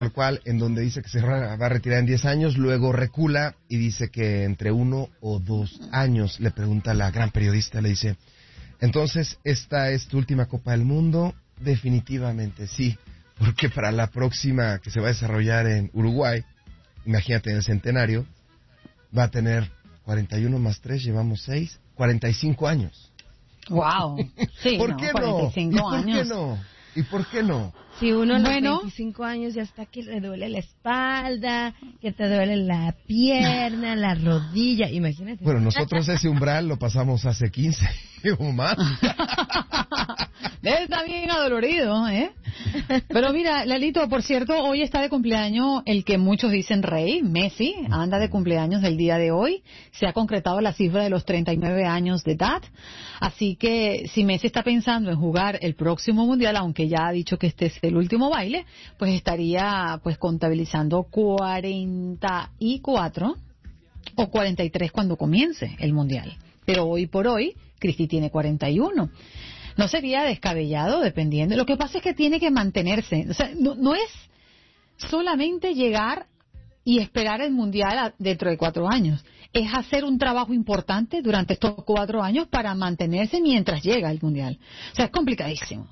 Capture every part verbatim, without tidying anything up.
tal cual, en donde dice que se va a retirar en diez años, luego recula y dice que entre uno o dos años. Le pregunta a la gran periodista, le dice, entonces, ¿esta es tu última Copa del Mundo? Definitivamente sí, porque para la próxima que se va a desarrollar en Uruguay, imagínate en el centenario, va a tener cuarenta y uno más tres, llevamos seis, cuarenta y cinco años. Wow. Sí, ¿Por no, qué cuarenta y cinco no? ¿Y por años. qué no? ¿Y por qué no? Si uno a los Bueno. veinticinco años ya está que le duele la espalda, que te duele la pierna, la rodilla, imagínate. Bueno, nosotros ese umbral lo pasamos hace quince o más. Debe estar bien adolorido, ¿eh? Pero mira, Lalito, por cierto, hoy está de cumpleaños el que muchos dicen rey, Messi, anda de cumpleaños del día de hoy. Se ha concretado la cifra de los treinta y nueve años de edad. Así que si Messi está pensando en jugar el próximo Mundial, aunque ya ha dicho que este es el último baile, pues estaría pues contabilizando cuarenta y cuatro o cuarenta y tres cuando comience el Mundial. Pero hoy por hoy, Cristi tiene cuarenta y uno. No sería descabellado, dependiendo. Lo que pasa es que tiene que mantenerse. O sea, no, no es solamente llegar y esperar el Mundial a, dentro de cuatro años. Es hacer un trabajo importante durante estos cuatro años para mantenerse mientras llega el Mundial. O sea, es complicadísimo.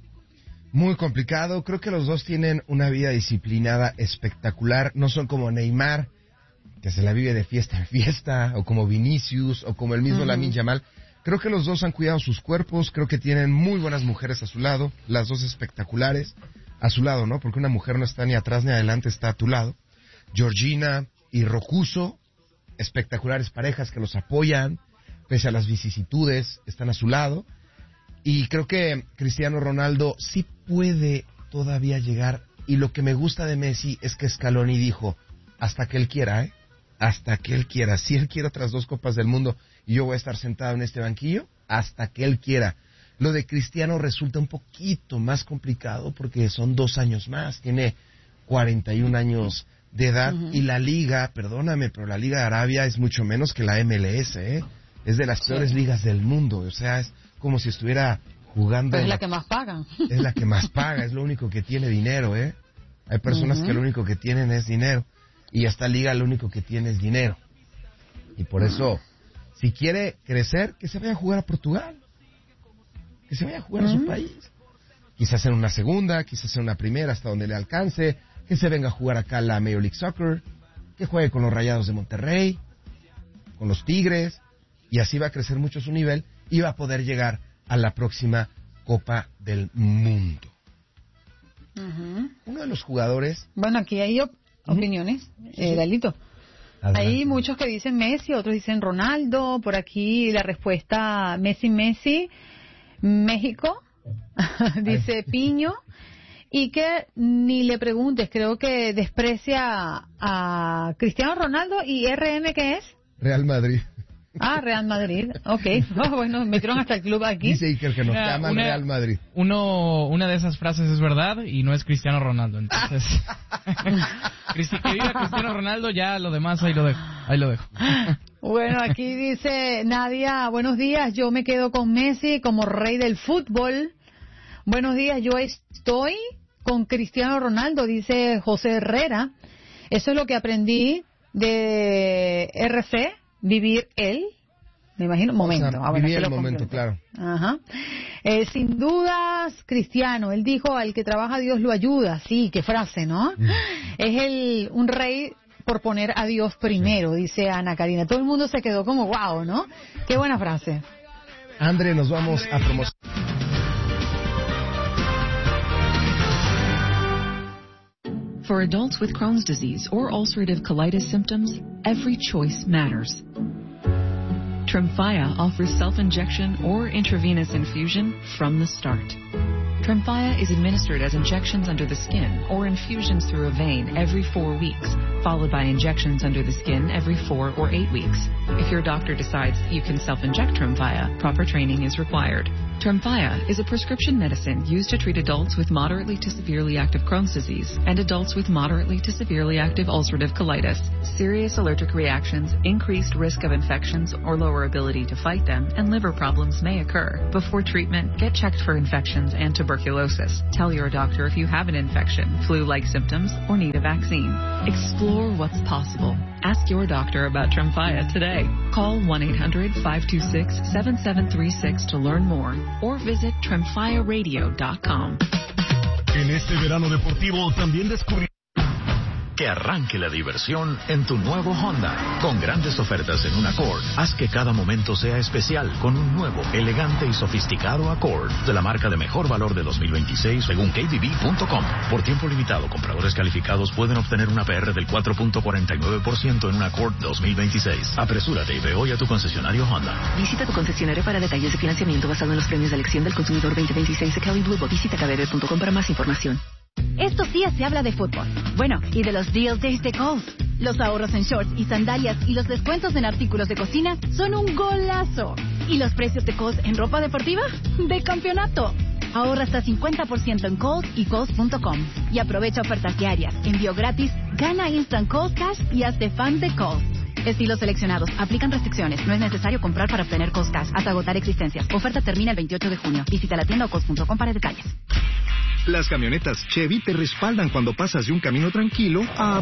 Muy complicado. Creo que los dos tienen una vida disciplinada espectacular. No son como Neymar, que se la vive de fiesta en fiesta, o como Vinicius, o como el mismo uh-huh. Lamine Yamal. Creo que los dos han cuidado sus cuerpos, creo que tienen muy buenas mujeres a su lado, las dos espectaculares a su lado, ¿no? Porque una mujer no está ni atrás ni adelante, está a tu lado. Georgina y Rocuso, espectaculares parejas que los apoyan, pese a las vicisitudes, están a su lado. Y creo que Cristiano Ronaldo sí puede todavía llegar, y lo que me gusta de Messi es que Scaloni dijo, hasta que él quiera, ¿eh? Hasta que él quiera. Si él quiere otras dos Copas del Mundo y yo voy a estar sentado en este banquillo, hasta que él quiera. Lo de Cristiano resulta un poquito más complicado porque son dos años más. Tiene cuarenta y un años de edad uh-huh. y la liga, perdóname, pero la Liga de Arabia es mucho menos que la M L S, ¿eh? Es de las sí. peores ligas del mundo. O sea, es como si estuviera jugando... Pero es la que más pagan. Es la que más paga, es lo único que tiene dinero, ¿eh? Hay personas uh-huh. que lo único que tienen es dinero. Y esta liga lo único que tiene es dinero. Y por eso, si quiere crecer, que se vaya a jugar a Portugal. Que se vaya a jugar uh-huh. a su país. Quizás en una segunda, quizás en una primera, hasta donde le alcance. Que se venga a jugar acá la Major League Soccer. Que juegue con los Rayados de Monterrey. Con los Tigres. Y así va a crecer mucho su nivel. Y va a poder llegar a la próxima Copa del Mundo. Uh-huh. Uno de los jugadores... Bueno, aquí hay op- opiniones, eh, Dalito. Adelante. Hay muchos que dicen Messi, otros dicen Ronaldo. Por aquí la respuesta Messi, Messi, México, dice Piño. Y que ni le preguntes, creo que desprecia a Cristiano Ronaldo. ¿Y R M qué es? Real Madrid. Ah, Real Madrid, ok. Oh, bueno, metieron hasta el club aquí. Dice Iker que nos una, llaman una, Real Madrid. Uno, una de esas frases es verdad y no es Cristiano Ronaldo, entonces... Cristi, que diga Cristiano Ronaldo, ya lo demás ahí lo dejo. Ahí lo dejo. Bueno, aquí dice Nadia, buenos días, yo me quedo con Messi como rey del fútbol. Buenos días, yo estoy con Cristiano Ronaldo, dice José Herrera. Eso es lo que aprendí de R C. Vivir él, me imagino, momento. O sea, ah, bueno, vivir el momento, claro. Ajá. Eh, sin dudas, Cristiano, él dijo, al que trabaja Dios lo ayuda. Sí, qué frase, ¿no? Mm. Es el un rey por poner a Dios primero, sí. Dice Ana Karina. Todo el mundo se quedó como, wow, ¿no? Qué buena frase. André, nos vamos a promocionar. For adults with Crohn's disease or ulcerative colitis symptoms, every choice matters. Tremfya offers self-injection or intravenous infusion from the start. Tremfya is administered as injections under the skin or infusions through a vein every four weeks, followed by injections under the skin every four or eight weeks. If your doctor decides you can self-inject Tremfya, proper training is required. Tremfya is a prescription medicine used to treat adults with moderately to severely active Crohn's disease and adults with moderately to severely active ulcerative colitis. Serious allergic reactions, increased risk of infections or lower ability to fight them, and liver problems may occur. Before treatment, get checked for infections and tuberculosis. Tell your doctor if you have an infection, flu-like symptoms, or need a vaccine. Explore what's possible. Ask your doctor about Tremfya today. Call one eight hundred five two six seven seven three six to learn more or visit tremfya radio dot com. En este verano deportivo también descubrí que arranque la diversión en tu nuevo Honda. Con grandes ofertas en un Accord, haz que cada momento sea especial con un nuevo, elegante y sofisticado Accord de la marca de mejor valor de dos mil veintiséis según K B B punto com. Por tiempo limitado, compradores calificados pueden obtener una P R del cuatro punto cuarenta y nueve por ciento en un Accord dos mil veintiséis. Apresúrate y ve hoy a tu concesionario Honda. Visita tu concesionario para detalles de financiamiento basado en los premios de elección del consumidor veinte veintiséis de Kelly Blue Book. Visita k b b punto com para más información. Estos días se habla de fútbol. Bueno, y de los Deal Days de Kohl's. Los ahorros en shorts y sandalias y los descuentos en artículos de cocina son un golazo. ¿Y los precios de Kohl's en ropa deportiva? ¡De campeonato! Ahorra hasta cincuenta por ciento en Kohl's y Kohl's punto com. Y aprovecha ofertas diarias, envío gratis, gana Instant Kohl's Cash y hazte fan de Kohl's. Estilos seleccionados. Aplican restricciones. No es necesario comprar para obtener Kohl's Cash hasta agotar existencias. Oferta termina el veintiocho de junio. Visita la tienda o Kohl's punto com para detalles. Las camionetas Chevy te respaldan cuando pasas de un camino tranquilo a...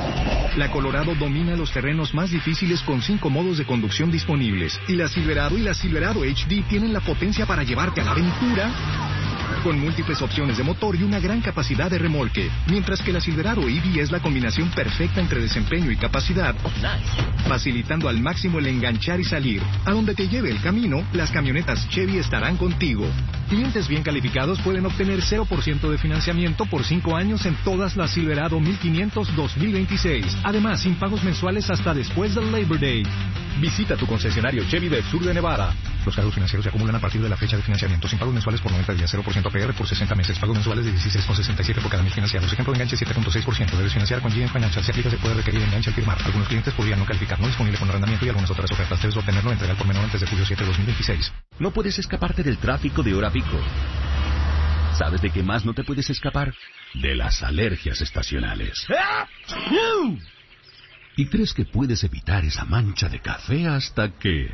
La Colorado domina los terrenos más difíciles con cinco modos de conducción disponibles. Y la Silverado y la Silverado H D tienen la potencia para llevarte a la aventura con múltiples opciones de motor y una gran capacidad de remolque. Mientras que la Silverado E V es la combinación perfecta entre desempeño y capacidad, facilitando al máximo el enganchar y salir. A donde te lleve el camino, las camionetas Chevy estarán contigo. Clientes bien calificados pueden obtener cero por ciento de financiamiento por cinco años en todas las Silverado mil quinientos dos mil veintiséis. Además, sin pagos mensuales hasta después del Labor Day. Visita tu concesionario Chevy del sur de Nevada. Los cargos financieros se acumulan a partir de la fecha de financiamiento. Sin pagos mensuales por noventa días, cero por ciento P R por sesenta meses. Pagos mensuales de dieciséis con sesenta y siete por cada mil financiados. Ejemplo de enganche siete punto seis por ciento. Debes financiar con G M Financial. Si aplica, se puede requerir enganche al firmar. Algunos clientes podrían no calificar. No disponible con arrendamiento y algunas otras ofertas. Debes obtenerlo en entrega por menor antes de julio siete de dos mil veintiséis. No puedes escaparte del tráfico de hora pico. ¿Sabes de qué más no te puedes escapar? De las alergias estacionales. Y crees que puedes evitar esa mancha de café hasta que...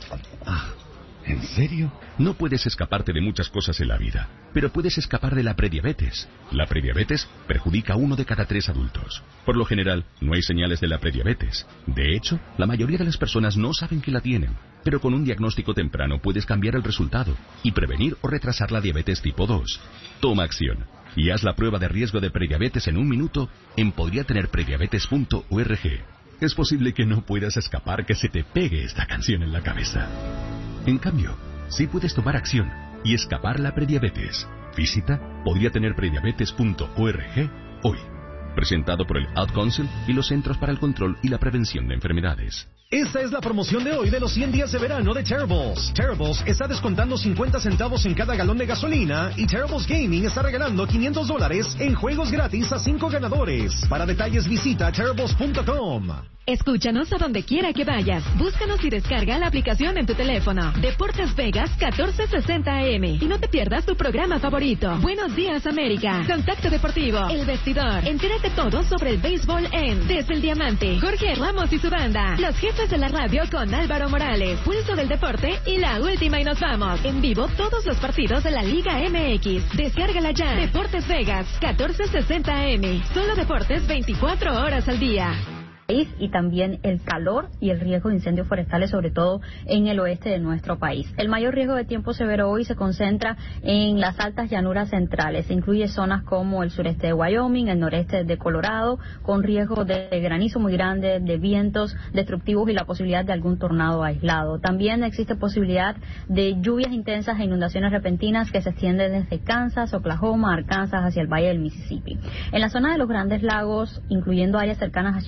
Ah, ¿en serio? No puedes escaparte de muchas cosas en la vida, pero puedes escapar de la prediabetes. La prediabetes perjudica a uno de cada tres adultos. Por lo general, no hay señales de la prediabetes. De hecho, la mayoría de las personas no saben que la tienen. Pero con un diagnóstico temprano puedes cambiar el resultado y prevenir o retrasar la diabetes tipo dos. Toma acción y haz la prueba de riesgo de prediabetes en un minuto en podría tener prediabetes punto org. Es posible que no puedas escapar que se te pegue esta canción en la cabeza. En cambio, sí puedes tomar acción y escapar la prediabetes. Visita podría tener prediabetes punto org hoy. Presentado por el Ad Council y los Centros para el Control y la Prevención de Enfermedades. Esta es la promoción de hoy de los cien días de verano de Terribles. Terribles está descontando cincuenta centavos en cada galón de gasolina y Terribles Gaming está regalando quinientos dólares en juegos gratis a cinco ganadores. Para detalles visita terribles punto com. Escúchanos a donde quiera que vayas. Búscanos y descarga la aplicación en tu teléfono. Deportes Vegas catorce sesenta A M. Y no te pierdas tu programa favorito. Buenos días, América. Contacto Deportivo. El Vestidor. Entérate todo sobre el béisbol en Desde el Diamante. Jorge Ramos y su banda. Los jefes de la radio con Álvaro Morales. Pulso del Deporte y La Última y Nos Vamos. En vivo todos los partidos de la Liga M X. Descárgala ya. Deportes Vegas catorce sesenta A M. Solo deportes veinticuatro horas al día. Y también el calor y el riesgo de incendios forestales, sobre todo en el oeste de nuestro país. El mayor riesgo de tiempo severo hoy se concentra en las altas llanuras centrales. Incluye zonas como el sureste de Wyoming, el noreste de Colorado, con riesgo de granizo muy grande, de vientos destructivos y la posibilidad de algún tornado aislado. También existe posibilidad de lluvias intensas e inundaciones repentinas que se extienden desde Kansas, Oklahoma, Arkansas hacia el valle del Mississippi. En la zona de los Grandes Lagos, incluyendo áreas cercanas a Chicago, hoy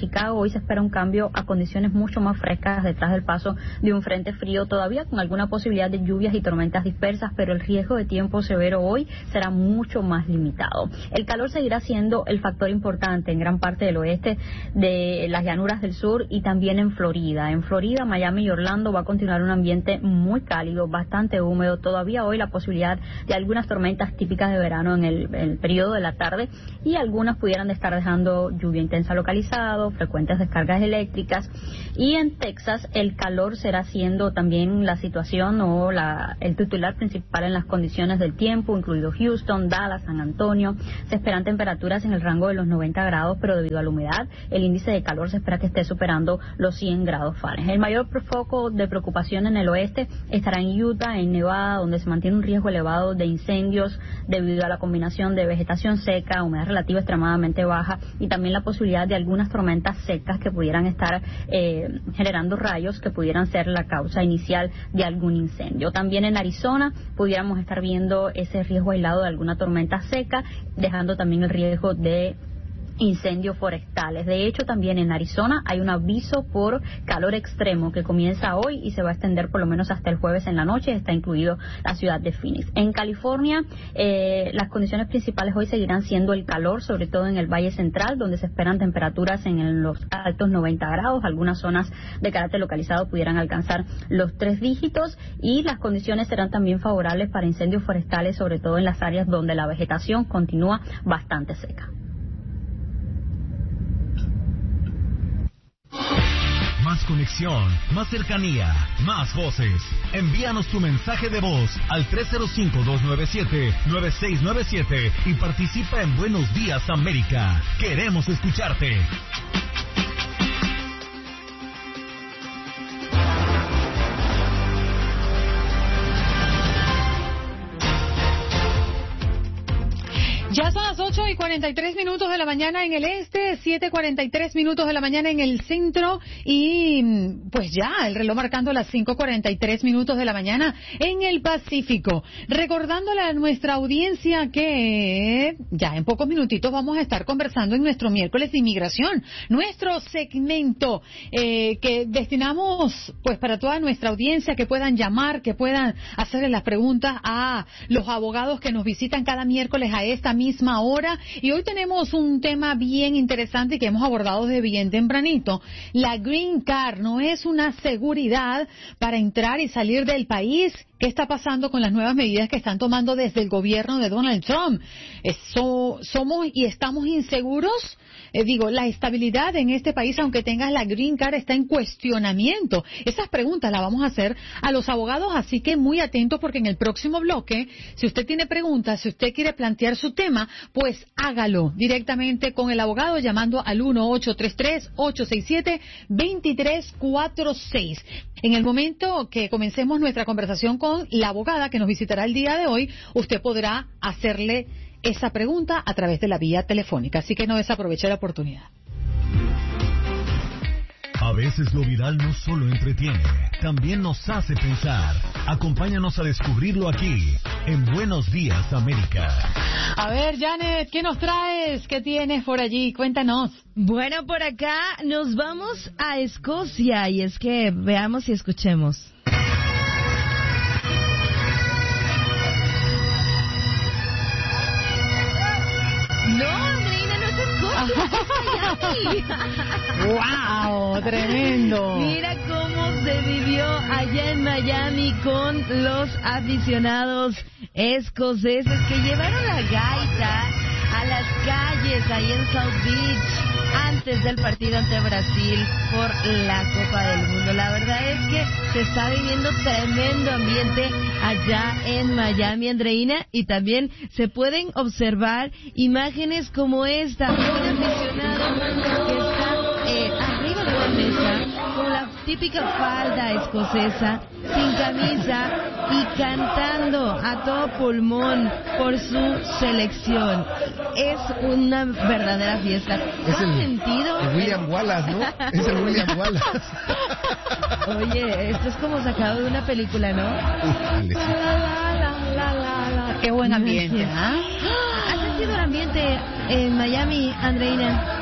hoy se espera un cambio a condiciones mucho más frescas detrás del paso de un frente frío, todavía con alguna posibilidad de lluvias y tormentas dispersas, pero el riesgo de tiempo severo hoy será mucho más limitado. El calor seguirá siendo el factor importante en gran parte del oeste de las llanuras del sur y también en Florida. En Florida, Miami y Orlando va a continuar un ambiente muy cálido, bastante húmedo. Todavía hoy la posibilidad de algunas tormentas típicas de verano en el, el periodo de la tarde, y algunas pudieran estar dejando lluvia intensa localizado, frecuentes descargas eléctricas. Y en Texas el calor será siendo también la situación o la, el titular principal en las condiciones del tiempo, incluido Houston, Dallas, San Antonio. Se esperan temperaturas en el rango de los noventa grados, pero debido a la humedad, el índice de calor se espera que esté superando los cien grados Fahrenheit. El mayor foco de preocupación en el oeste estará en Utah, en Nevada, donde se mantiene un riesgo elevado de incendios debido a la combinación de vegetación seca, humedad relativa extremadamente baja y también la posibilidad de algunas tormentas secas que pudieran estar eh, generando rayos que pudieran ser la causa inicial de algún incendio. También en Arizona pudiéramos estar viendo ese riesgo aislado de alguna tormenta seca, dejando también el riesgo de incendios forestales. De hecho, también en Arizona hay un aviso por calor extremo que comienza hoy y se va a extender por lo menos hasta el jueves en la noche. Está incluido la ciudad de Phoenix. En California, eh, las condiciones principales hoy seguirán siendo el calor, sobre todo en el Valle Central, donde se esperan temperaturas en los altos noventa grados. Algunas zonas de carácter localizado pudieran alcanzar los tres dígitos, y las condiciones serán también favorables para incendios forestales, sobre todo en las áreas donde la vegetación continúa bastante seca. Más conexión, más cercanía, más voces. Envíanos tu mensaje de voz al tres cero cinco, dos nueve siete, nueve seis nueve siete y participa en Buenos Días América. Queremos escucharte. Ya son las ocho y cuarenta y tres minutos de la mañana en el este, siete y cuarenta y tres minutos de la mañana en el centro, y pues ya el reloj marcando las cinco y cuarenta y tres minutos de la mañana en el Pacífico. Recordándole a nuestra audiencia que ya en pocos minutitos vamos a estar conversando en nuestro miércoles de inmigración, nuestro segmento eh, que destinamos pues para toda nuestra audiencia, que puedan llamar, que puedan hacerle las preguntas a los abogados que nos visitan cada miércoles a esta misma hora. Y hoy tenemos un tema bien interesante que hemos abordado desde bien tempranito. La Green Card no es una seguridad para entrar y salir del país. ¿Qué está pasando con las nuevas medidas que están tomando desde el gobierno de Donald Trump? Eso, ¿somos y estamos inseguros? Eh, digo, la estabilidad en este país, aunque tengas la Green Card, está en cuestionamiento. Esas preguntas las vamos a hacer a los abogados, así que muy atentos, porque en el próximo bloque, si usted tiene preguntas, si usted quiere plantear su tema, pues hágalo directamente con el abogado llamando al uno ocho tres tres, ocho seis siete, dos tres cuatro seis. En el momento que comencemos nuestra conversación con la abogada que nos visitará el día de hoy, usted podrá hacerle esa pregunta a través de la vía telefónica, así que no desaproveche la oportunidad. A veces lo viral no solo entretiene, también nos hace pensar. Acompáñanos a descubrirlo aquí, en Buenos Días América. A ver, Janet, ¿qué nos traes? ¿Qué tienes por allí? Cuéntanos. Bueno, por acá nos vamos a Escocia, y es que veamos y escuchemos. No, Andreina, no es Escocia, es Miami. ¡Wow! Tremendo. Mira cómo se vivió allá en Miami con los aficionados escoceses que llevaron la gaita a las calles ahí en South Beach antes del partido ante Brasil por la Copa del Mundo. La verdad es que se está viviendo tremendo ambiente allá en Miami, Andreina, y también se pueden observar imágenes como esta, un aficionado que está eh, arriba de una mesa con la típica falda escocesa, sin camisa y cantando a todo pulmón por su selección. Es una verdadera fiesta. Es el, sentido? el William Wallace, ¿no? Es el William Wallace. Oye, esto es como sacado de una película, ¿no? Uf, la, la, la, la, la, la. Qué buen ambiente, ¿ah? ¿Has sentido el ambiente en Miami, Andreina?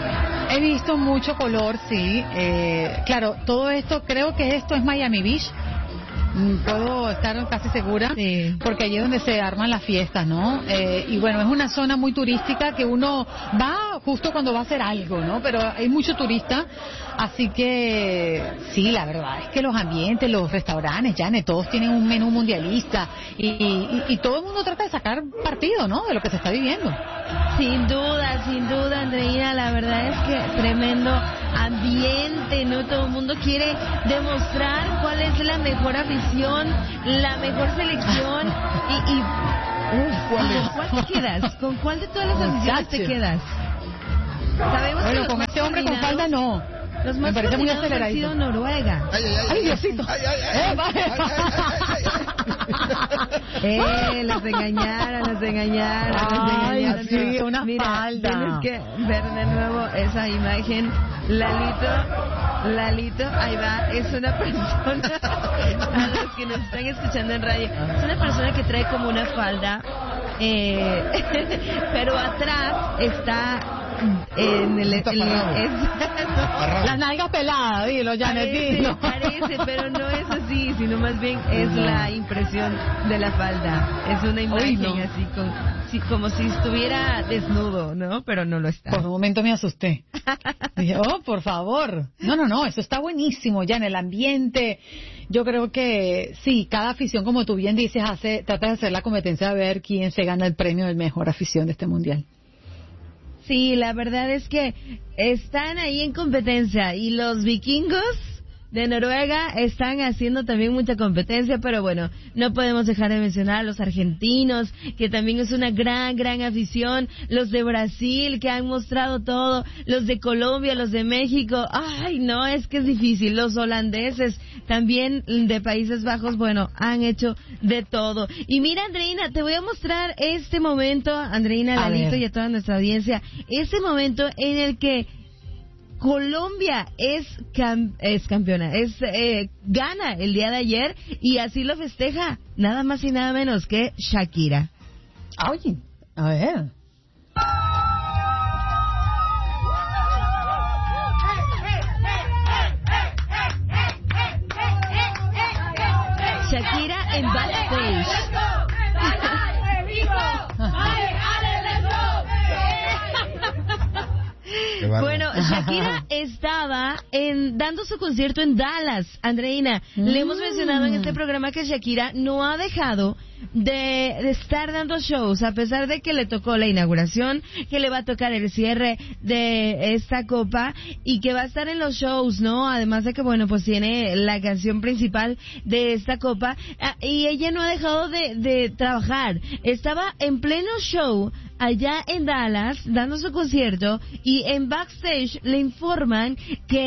He visto mucho color, sí. Eh, claro, todo esto, creo que esto es Miami Beach. Puedo estar casi segura, sí, porque allí es donde se arman las fiestas, ¿no? Eh, y bueno, es una zona muy turística que uno va justo cuando va a hacer algo, ¿no? Pero hay mucho turista, así que sí, la verdad es que los ambientes, los restaurantes, Janet, todos tienen un menú mundialista y, y, y todo el mundo trata de sacar partido, ¿no? De lo que se está viviendo. Sin duda, sin duda, Andreina, la verdad es que tremendo ambiente, ¿no? Todo el mundo quiere demostrar cuál es la mejor afición, la mejor selección y... y uf, ¿con cuál te quedas? ¿Con cuál de todas las aficiones te quedas? Sabemos bueno, que con este hombre con falda no. Los más me parece muy aceleradito. Han sido Noruega. Ay, ay, ay, ay, Diosito. Ay, ay, ay, ay, ay, ay, ay, Eh, los engañaron, los engañaron, los Ay, engañaron. sí, una Mira, falda. Tienes que ver de nuevo esa imagen. Lalito, Lalito, ahí va, es una persona, a los que nos están escuchando en radio, es una persona que trae como una falda, eh, pero atrás está en el... el, el es, las nalgas peladas, dilo, Janet, dilo. Parece, parece, pero no es así, sino más bien es la impresión de la falda. Es una imagen Uy, no. así, con, sí, como si estuviera desnudo, ¿no? Pero no lo está. Por un momento me asusté. Dije, oh, por favor. No, no, no, eso está buenísimo, ya en el ambiente. Yo creo que sí, cada afición, como tú bien dices, hace, trata de hacer la competencia de ver quién se gana el premio de mejor afición de este mundial. Sí, la verdad es que están ahí en competencia y los vikingos de Noruega están haciendo también mucha competencia, pero bueno, no podemos dejar de mencionar a los argentinos, que también es una gran, gran afición, los de Brasil, que han mostrado todo, los de Colombia, los de México, ay, no, es que es difícil, los holandeses, también de Países Bajos, bueno, han hecho de todo. Y mira, Andreina, te voy a mostrar este momento, Andreina, Lalito y a toda nuestra audiencia, este momento en el que Colombia es cam es campeona, es eh, gana el día de ayer y así lo festeja nada más y nada menos que Shakira. Oye, a ver. Shakira en backstage. Bueno, Shakira estaba en, dando su concierto en Dallas, Andreina. Mm. Le hemos mencionado en este programa que Shakira no ha dejado de, de estar dando shows, a pesar de que le tocó la inauguración, que le va a tocar el cierre de esta copa y que va a estar en los shows, ¿no? Además de que, bueno, pues tiene la canción principal de esta copa y ella no ha dejado de, de trabajar. Estaba en pleno show allá en Dallas dando su concierto y en backstage le informan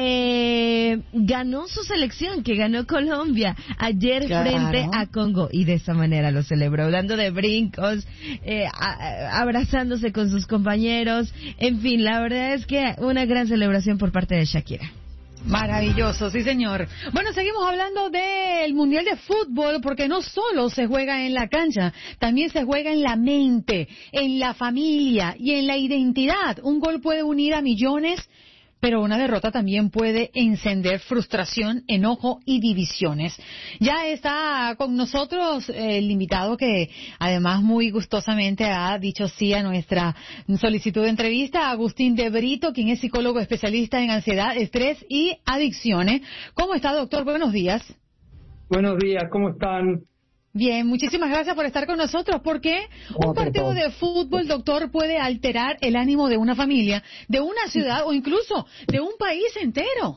que ganó su selección, que ganó Colombia ayer claro. frente a Congo y de esa manera lo celebró, dando de brincos, eh, a, abrazándose con sus compañeros, en fin, la verdad es que una gran celebración por parte de Shakira. Maravilloso, sí señor. Bueno, seguimos hablando del Mundial de Fútbol porque no solo se juega en la cancha, también se juega en la mente, en la familia y en la identidad. Un gol puede unir a millones, pero una derrota también puede encender frustración, enojo y divisiones. Ya está con nosotros el invitado que además muy gustosamente ha dicho sí a nuestra solicitud de entrevista, Agustín de Brito, quien es psicólogo especialista en ansiedad, estrés y adicciones. ¿Cómo está, doctor? Buenos días. Buenos días, ¿cómo están? Bien, muchísimas gracias por estar con nosotros, porque un partido de fútbol, doctor, puede alterar el ánimo de una familia, de una ciudad o incluso de un país entero.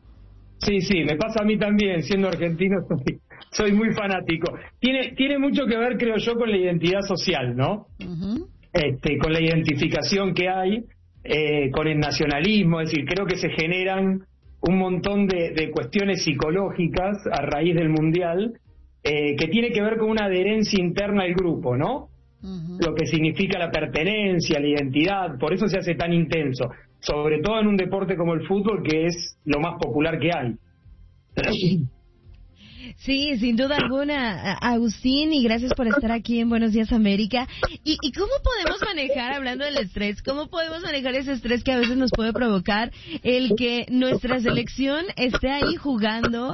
Sí, sí, me pasa a mí también, siendo argentino soy, soy muy fanático. Tiene tiene mucho que ver, creo yo, con la identidad social, ¿no? Uh-huh. Este, con la identificación que hay, eh, con el nacionalismo, es decir, creo que se generan un montón de, de cuestiones psicológicas a raíz del Mundial, Eh, que tiene que ver con una adherencia interna al grupo, ¿no? Uh-huh. Lo que significa la pertenencia, la identidad, por eso se hace tan intenso, sobre todo en un deporte como el fútbol, que es lo más popular que hay. Sí, sin duda alguna, Agustín, y gracias por estar aquí en Buenos Días América. ¿Y, y cómo podemos manejar, hablando del estrés, cómo podemos manejar ese estrés que a veces nos puede provocar el que nuestra selección esté ahí jugando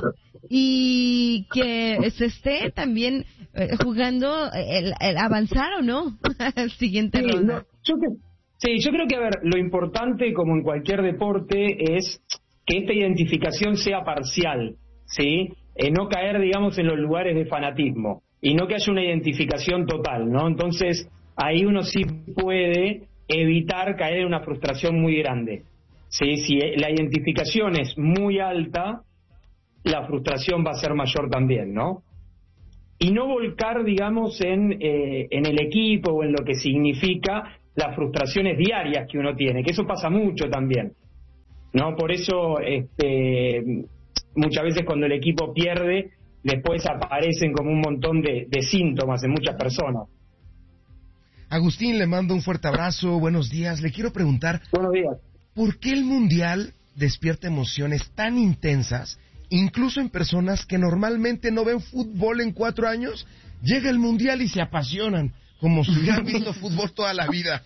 y que se esté también eh, jugando el, el avanzar o no al siguiente sí, ronda? No, yo que, sí, yo creo que, a ver, lo importante, como en cualquier deporte, es que esta identificación sea parcial, ¿sí? Eh, no caer, digamos, en los lugares de fanatismo y no que haya una identificación total, ¿no? Entonces, ahí uno sí puede evitar caer en una frustración muy grande, ¿sí? Si la identificación es muy alta, la frustración va a ser mayor también, ¿no? Y no volcar, digamos, en, eh, en el equipo o en lo que significa las frustraciones diarias que uno tiene, que eso pasa mucho también, ¿no? Por eso, este, muchas veces cuando el equipo pierde, después aparecen como un montón de, de síntomas en muchas personas. Agustín, le mando un fuerte abrazo, buenos días. Le quiero preguntar, buenos días. ¿Por qué el Mundial despierta emociones tan intensas, incluso en personas que normalmente no ven fútbol en cuatro años? Llega el Mundial y se apasionan, como si hubieran visto fútbol toda la vida.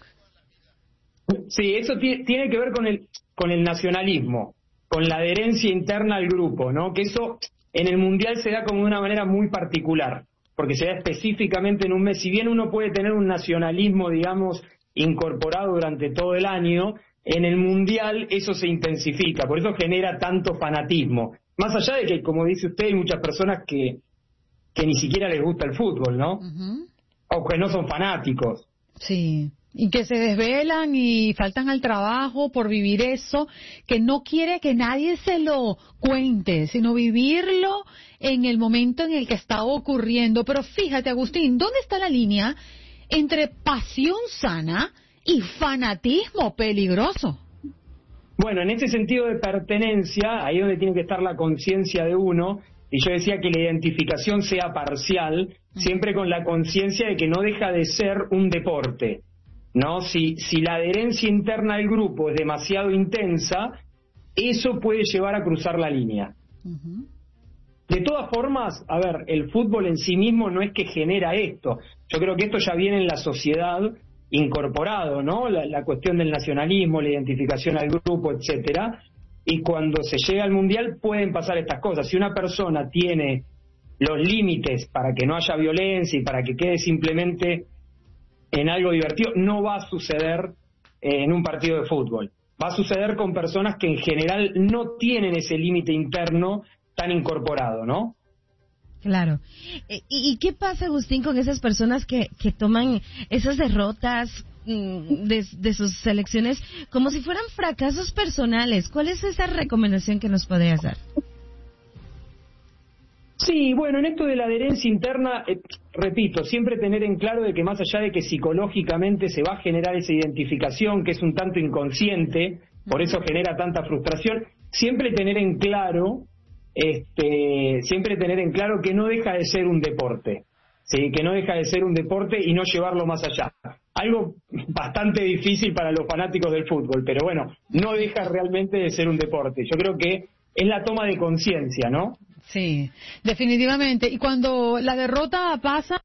Sí, eso t- tiene que ver con el con el nacionalismo, con la adherencia interna al grupo, ¿no? Que eso en el Mundial se da como de una manera muy particular, porque se da específicamente en un mes. Si bien uno puede tener un nacionalismo, digamos, incorporado durante todo el año, en el Mundial eso se intensifica, por eso genera tanto fanatismo. Más allá de que, como dice usted, hay muchas personas que, que ni siquiera les gusta el fútbol, ¿no? Uh-huh. O que no son fanáticos. Sí, y que se desvelan y faltan al trabajo por vivir eso, que no quiere que nadie se lo cuente, sino vivirlo en el momento en el que está ocurriendo. Pero fíjate, Agustín, ¿dónde está la línea entre pasión sana y fanatismo peligroso? Bueno, en ese sentido de pertenencia, ahí es donde tiene que estar la conciencia de uno, y yo decía que la identificación sea parcial, siempre con la conciencia de que no deja de ser un deporte, ¿no? Si, si la adherencia interna al grupo es demasiado intensa, eso puede llevar a cruzar la línea. Uh-huh. De todas formas, a ver, el fútbol en sí mismo no es que genera esto. Yo creo que esto ya viene en la sociedad incorporado, ¿no? La, la cuestión del nacionalismo, la identificación al grupo, etcétera. Y cuando se llega al Mundial pueden pasar estas cosas. Si una persona tiene los límites para que no haya violencia y para que quede simplemente en algo divertido, no va a suceder eh, en un partido de fútbol. Va a suceder con personas que en general no tienen ese límite interno tan incorporado, ¿no? Claro. ¿Y, y qué pasa, Agustín, con esas personas que, que toman esas derrotas de, de sus selecciones como si fueran fracasos personales? ¿Cuál es esa recomendación que nos podrías dar? Sí, bueno, en esto de la adherencia interna, eh, repito, siempre tener en claro de que más allá de que psicológicamente se va a generar esa identificación que es un tanto inconsciente, por eso genera tanta frustración, siempre tener en claro Este, siempre tener en claro que no deja de ser un deporte, ¿sí? Que no deja de ser un deporte y no llevarlo más allá. Algo bastante difícil para los fanáticos del fútbol, pero bueno, no deja realmente de ser un deporte. Yo creo que es la toma de conciencia, ¿no? Sí, definitivamente. Y cuando la derrota pasa...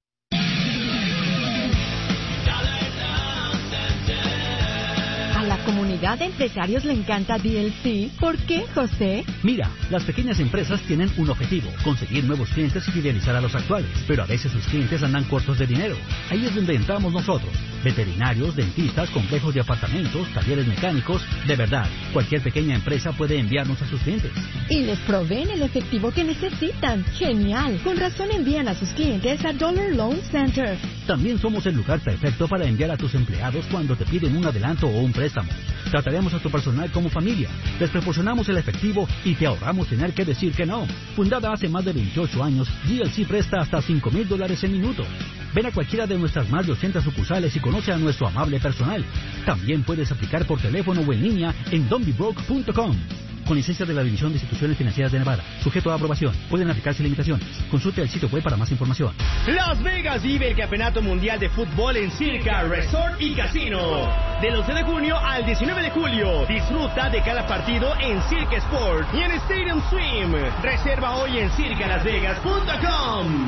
La comunidad de empresarios le encanta D L C. ¿Por qué, José? Mira, las pequeñas empresas tienen un objetivo, conseguir nuevos clientes y fidelizar a los actuales, pero a veces sus clientes andan cortos de dinero. Ahí es donde entramos nosotros, veterinarios, dentistas, complejos de apartamentos, talleres mecánicos. De verdad, cualquier pequeña empresa puede enviarnos a sus clientes. Y les proveen el efectivo que necesitan. ¡Genial! Con razón envían a sus clientes a Dollar Loan Center. También somos el lugar perfecto para enviar a tus empleados cuando te piden un adelanto o un préstamo. Trataremos a tu personal como familia, les proporcionamos el efectivo y te ahorramos tener que decir que no. Fundada hace más de veintiocho años, D L C presta hasta cinco mil dólares en minuto. Ven a cualquiera de nuestras más de ochenta sucursales y conoce a nuestro amable personal. También puedes aplicar por teléfono o en línea en don be broke punto com. con licencia de la División de Instituciones Financieras de Nevada, sujeto a aprobación. Pueden aplicarse limitaciones. Consulte el sitio web para más información. Las Vegas vive el Campeonato Mundial de Fútbol en Circa Resort y Casino. Del once de junio al diecinueve de julio. Disfruta de cada partido en Circa Sport y en Stadium Swim. Reserva hoy en circa las vegas punto com.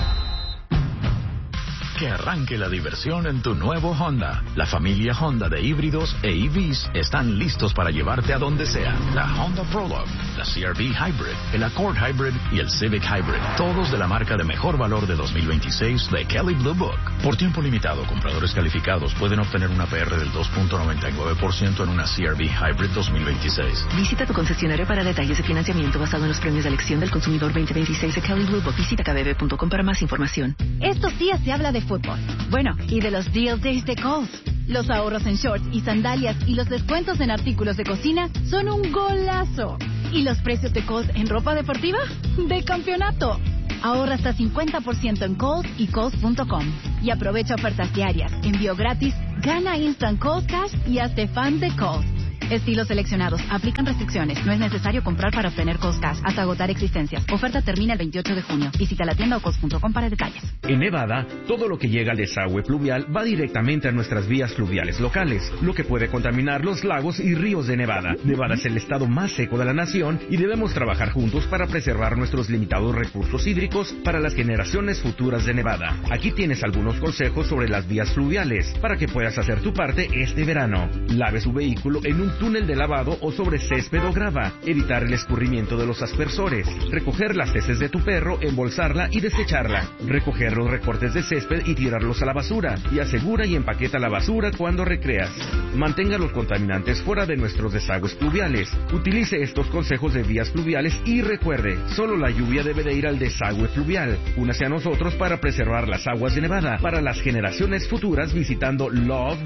Que arranque la diversión en tu nuevo Honda. La familia Honda de híbridos e E Vs están listos para llevarte a donde sea. La Honda Prologue, la C R V Hybrid, el Accord Hybrid y el Civic Hybrid. Todos de la marca de mejor valor de dos mil veintiséis de Kelley Blue Book. Por tiempo limitado, compradores calificados pueden obtener una P R del dos punto noventa y nueve por ciento en una C R V Hybrid dos mil veintiséis. Visita tu concesionario para detalles de financiamiento basado en los premios de elección del consumidor veinte veintiséis de Kelley Blue Book. Visita k b b punto com para más información. Estos días se habla de fútbol. Bueno, y de los Deal Days de Kohl's. Los ahorros en shorts y sandalias y los descuentos en artículos de cocina son un golazo. ¿Y los precios de Kohl's en ropa deportiva? ¡De campeonato! Ahorra hasta cincuenta por ciento en Kohl's y Kohl's punto com. Y aprovecha ofertas diarias, envío gratis, gana Instant Kohl's Cash y hazte fan de Kohl's. Estilos seleccionados. Aplican restricciones. No es necesario comprar para obtener Kohl's Cash hasta agotar existencias. Oferta termina el veintiocho de junio. Visita la tienda o Kohl's punto com para detalles. En Nevada, todo lo que llega al desagüe pluvial va directamente a nuestras vías fluviales locales, lo que puede contaminar los lagos y ríos de Nevada. Nevada es el estado más seco de la nación y debemos trabajar juntos para preservar nuestros limitados recursos hídricos para las generaciones futuras de Nevada. Aquí tienes algunos consejos sobre las vías fluviales para que puedas hacer tu parte este verano. Lave su vehículo en un túnel de lavado o sobre césped o grava. Evitar el escurrimiento de los aspersores. Recoger las heces de tu perro, embolsarla y desecharla. Recoger los recortes de césped y tirarlos a la basura. Y asegura y empaqueta la basura cuando recreas. Mantenga los contaminantes fuera de nuestros desagües pluviales. Utilice estos consejos de vías fluviales y recuerde, solo la lluvia debe de ir al desagüe fluvial. Únase a nosotros para preservar las aguas de Nevada para las generaciones futuras visitando love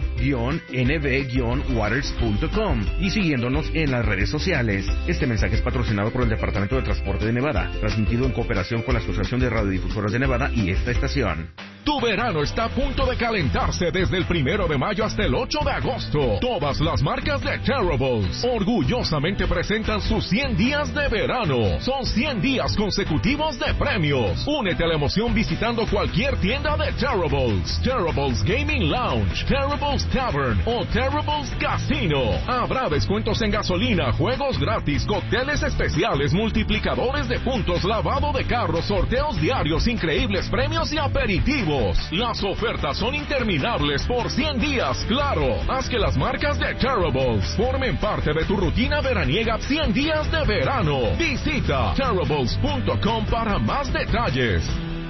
N V waters punto com y siguiéndonos en las redes sociales. Este mensaje es patrocinado por el Departamento de Transporte de Nevada, transmitido en cooperación con la Asociación de Radiodifusoras de Nevada y esta estación. Tu verano está a punto de calentarse desde el primero de mayo hasta el ocho de agosto. Todas las marcas de Terribles orgullosamente presentan sus cien días de verano. Son cien días consecutivos de premios. Únete a la emoción visitando cualquier tienda de Terribles, Terribles Gaming Lounge, Terribles Tavern o Terribles Casino. Habrá descuentos en gasolina, juegos gratis, cócteles especiales, multiplicadores de puntos, lavado de carros, sorteos diarios, increíbles premios y aperitivos. Las ofertas son interminables por cien días, claro. Haz que las marcas de Terribles formen parte de tu rutina veraniega cien días de verano. Visita terribles punto com para más detalles.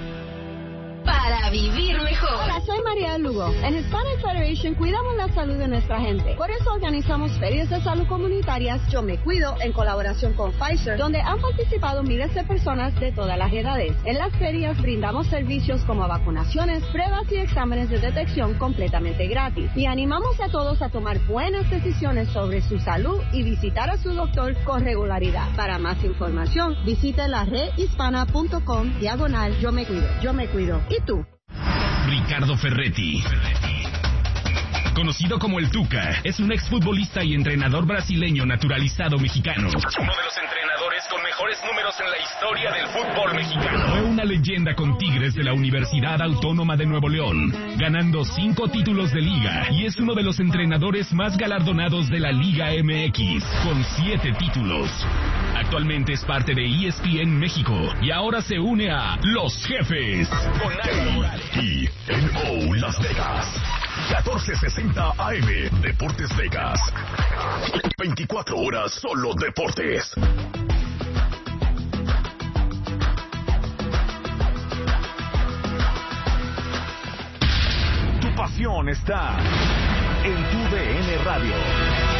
Para vivir mejor. Hola, soy María Lugo. En Hispanic Federation cuidamos la salud de nuestra gente. Por eso organizamos ferias de salud comunitarias Yo Me Cuido en colaboración con Pfizer, donde han participado miles de personas de todas las edades. En las ferias brindamos servicios como vacunaciones, pruebas y exámenes de detección completamente gratis. Y animamos a todos a tomar buenas decisiones sobre su salud y visitar a su doctor con regularidad. Para más información, visite la red hispana punto com diagonal Yo Me Cuido. Yo Me Cuido. ¿Y tú? Ricardo Ferretti, conocido como el Tuca, es un exfutbolista y entrenador brasileño naturalizado mexicano. Uno de los entrenadores con mejores números en la historia del fútbol mexicano. Fue una leyenda con Tigres de la Universidad Autónoma de Nuevo León, ganando cinco títulos de liga, y es uno de los entrenadores más galardonados de la Liga M X, con siete títulos. Actualmente es parte de E S P N México y ahora se une a Los Jefes con Airo Morales. Y N O Las Vegas, catorce sesenta A M, Deportes Vegas. veinticuatro horas solo deportes. Tu pasión está en tu D N Radio.